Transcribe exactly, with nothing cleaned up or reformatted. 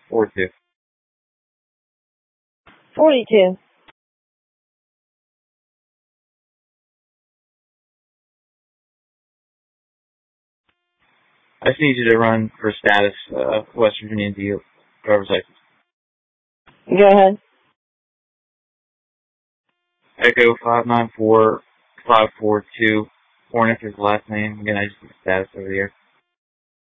forty-two. forty-two. I just need you to run for status, uh, West Virginia D U, driver's license. Go ahead. Echo five nine four five four two. Hornick is the last name. Again, I just need status over the air.